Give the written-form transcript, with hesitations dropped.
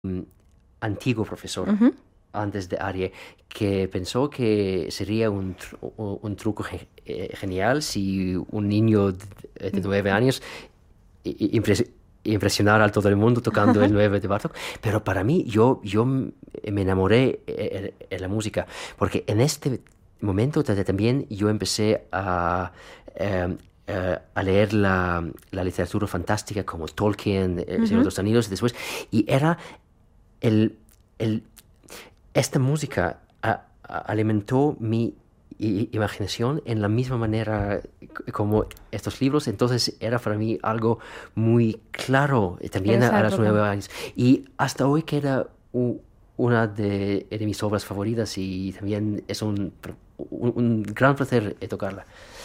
antiguo profesor Ujú. antes de Arie que pensó que sería un truco genial si un niño de 9 años i- impres- impresionara a todo el mundo tocando el 9 de Bartók. Pero para mí, me enamoré en la música, porque en este momento también yo empecé eh, a leer la literatura fantástica como Tolkien, El Señor de Ujú. los Anillos, después, y era el, el, esta música alimentó mi imaginación en la misma manera como estos libros, entonces era para mí algo muy claro De también esa a los época. 9 años. Y hasta hoy queda una de mis obras favoritas y también es un gran placer tocarla.